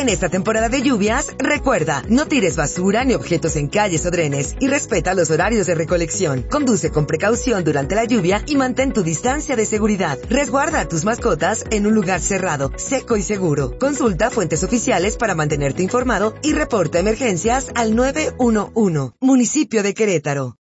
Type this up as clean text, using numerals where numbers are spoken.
En esta temporada de lluvias, recuerda, no tires basura ni objetos en calles o drenes y respeta los horarios de recolección. Conduce con precaución durante la lluvia y mantén tu distancia de seguridad. Resguarda a tus mascotas en un lugar cerrado, seco y seguro. Consulta fuentes oficiales para mantenerte informado y reporta emergencias al 911. Municipio de Querétaro.